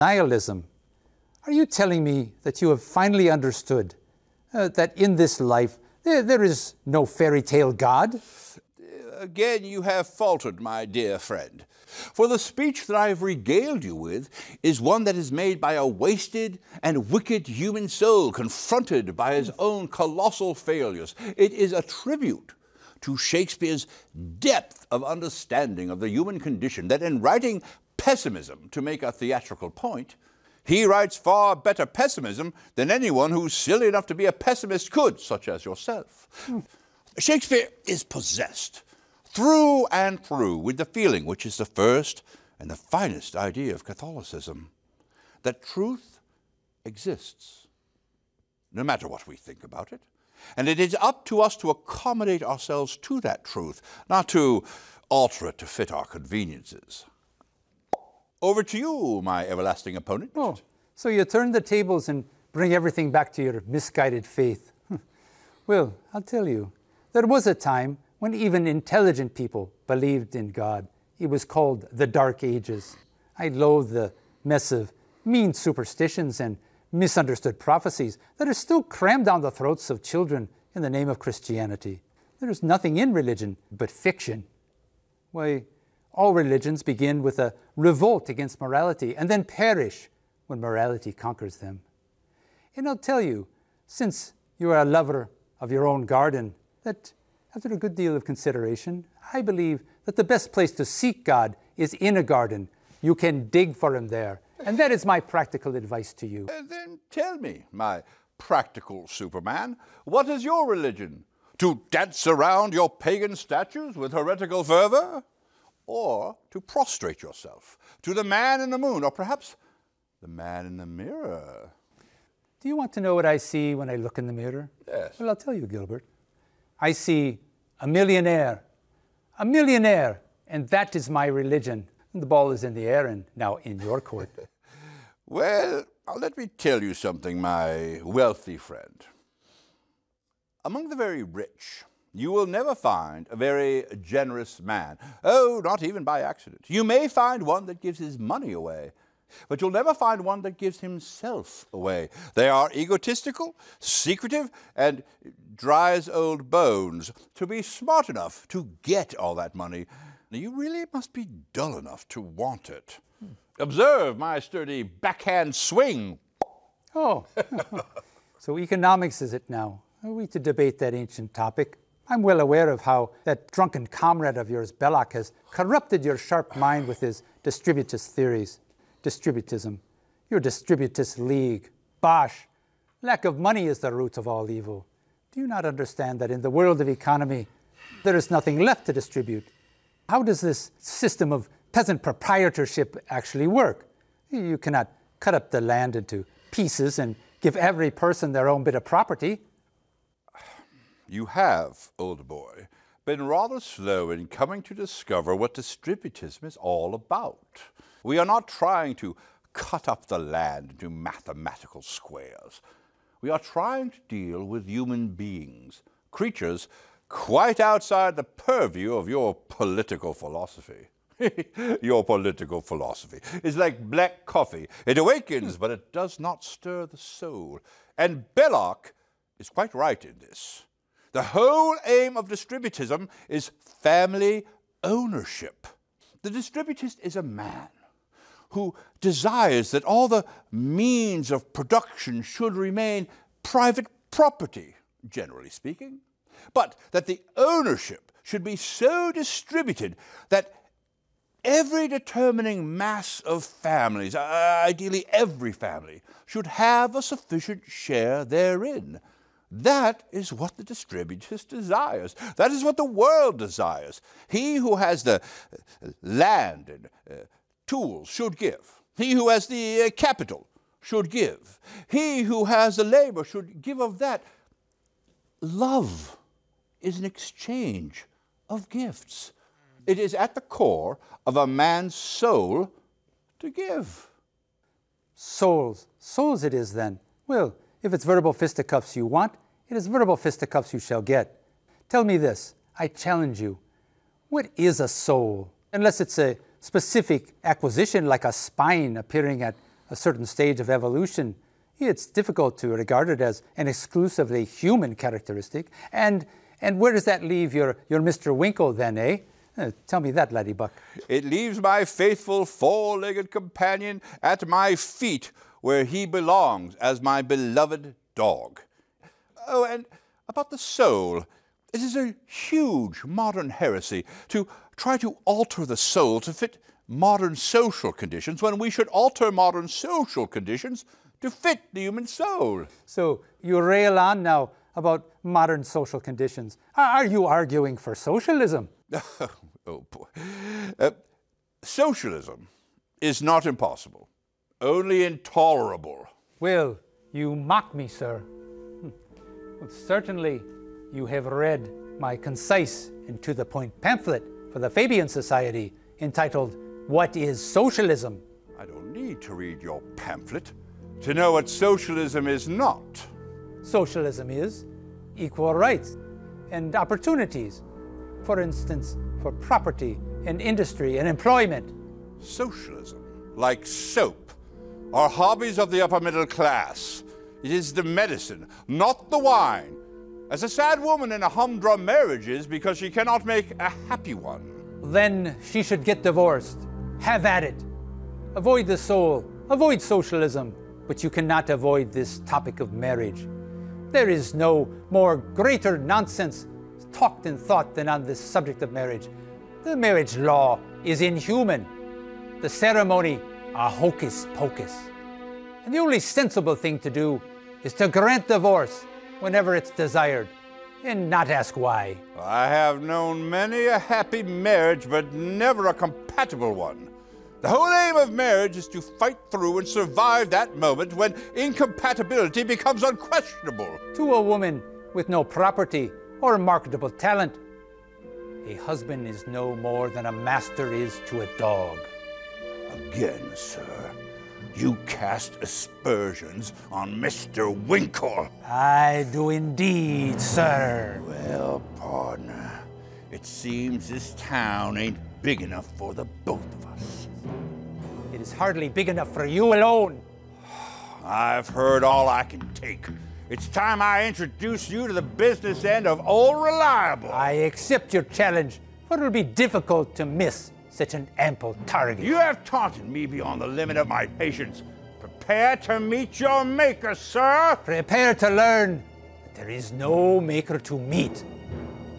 Nihilism. Are you telling me that you have finally understood that in this life there is no fairy tale God? Again, you have faltered, my dear friend. For the speech that I have regaled you with is one that is made by a wasted and wicked human soul confronted by his own colossal failures. It is a tribute to Shakespeare's depth of understanding of the human condition that in writing pessimism to make a theatrical point, he writes far better pessimism than anyone who's silly enough to be a pessimist could, such as yourself. Shakespeare is possessed through and through with the feeling, which is the first and the finest idea of Catholicism, that truth exists, no matter what we think about it. And it is up to us to accommodate ourselves to that truth, not to alter it to fit our conveniences. Over to you, my everlasting opponent. Oh, so you turn the tables and bring everything back to your misguided faith. Well, I'll tell you, there was a time when even intelligent people believed in God. It was called the Dark Ages. I loathe the mess of mean superstitions and misunderstood prophecies that are still crammed down the throats of children in the name of Christianity. There is nothing in religion but fiction. Why, all religions begin with a revolt against morality and then perish when morality conquers them. And I'll tell you, since you are a lover of your own garden, that after a good deal of consideration, I believe that the best place to seek God is in a garden. You can dig for him there. And that is my practical advice to you. Then tell me, my practical Superman, what is your religion? To dance around your pagan statues with heretical fervor? Or to prostrate yourself to the man in the moon, or perhaps the man in the mirror? Do you want to know what I see when I look in the mirror? Yes. Well, I'll tell you, Gilbert. I see a millionaire, and that is my religion. And the ball is in the air and now in your court. Well, let me tell you something, my wealthy friend. Among the very rich, you will never find a very generous man. Oh, not even by accident. You may find one that gives his money away, but you'll never find one that gives himself away. They are egotistical, secretive, and dry as old bones. To be smart enough to get all that money, you really must be dull enough to want it. Observe my sturdy backhand swing. Oh, so economics is it now? Are we to debate that ancient topic? I'm well aware of how that drunken comrade of yours, Belloc, has corrupted your sharp mind with his distributist theories. Distributism, your distributist league. Bosh! Lack of money is the root of all evil. Do you not understand that in the world of economy, there is nothing left to distribute? How does this system of peasant proprietorship actually work? You cannot cut up the land into pieces and give every person their own bit of property. You have, old boy, been rather slow in coming to discover what distributism is all about. We are not trying to cut up the land into mathematical squares. We are trying to deal with human beings, creatures quite outside the purview of your political philosophy. Your political philosophy is like black coffee. It awakens, but it does not stir the soul. And Belloc is quite right in this. The whole aim of distributism is family ownership. The distributist is a man who desires that all the means of production should remain private property, generally speaking, but that the ownership should be so distributed that every determining mass of families, ideally every family, should have a sufficient share therein. That is what the distributist desires. That is what the world desires. He who has the land and tools should give. He who has the capital should give. He who has the labor should give of that. Love is an exchange of gifts. It is at the core of a man's soul to give. Souls. Souls it is then. Well, if it's verbal fisticuffs you want, it is verbal fisticuffs you shall get. Tell me this, I challenge you. What is a soul? Unless it's a specific acquisition like a spine appearing at a certain stage of evolution, it's difficult to regard it as an exclusively human characteristic. And where does that leave your Mr. Winkle then, eh? Tell me that, Laddiebuck. It leaves my faithful four-legged companion at my feet, where he belongs as my beloved dog. Oh, and about the soul, it is a huge modern heresy to try to alter the soul to fit modern social conditions when we should alter modern social conditions to fit the human soul. So you rail on now about modern social conditions. Are you arguing for socialism? Oh, boy. Socialism is not impossible, only intolerable. Well, you mock me, sir. Well, certainly you have read my concise and to-the-point pamphlet for the Fabian Society entitled, "What is Socialism?" I don't need to read your pamphlet to know what socialism is not. Socialism is equal rights and opportunities, for instance, for property and industry and employment. Socialism, like soap, are hobbies of the upper middle class. It is the medicine, not the wine, as a sad woman in a humdrum marriage is because she cannot make a happy one. Then she should get divorced. Have at it. Avoid the soul, avoid socialism, but you cannot avoid this topic of marriage. There is no more greater nonsense talked and thought than on this subject of marriage. The marriage law is inhuman. The ceremony a hocus pocus. And the only sensible thing to do is to grant divorce whenever it's desired and not ask why. I have known many a happy marriage, but never a compatible one. The whole aim of marriage is to fight through and survive that moment when incompatibility becomes unquestionable. To a woman with no property or marketable talent, a husband is no more than a master is to a dog. Again, sir, you cast aspersions on Mr. Winkle. I do indeed, sir. Well, partner, it seems this town ain't big enough for the both of us. It is hardly big enough for you alone. I've heard all I can take. It's time I introduce you to the business end of Old Reliable. I accept your challenge, for it will be difficult to miss such an ample target. You have taunted me beyond the limit of my patience. Prepare to meet your maker, sir. Prepare to learn that there is no maker to meet.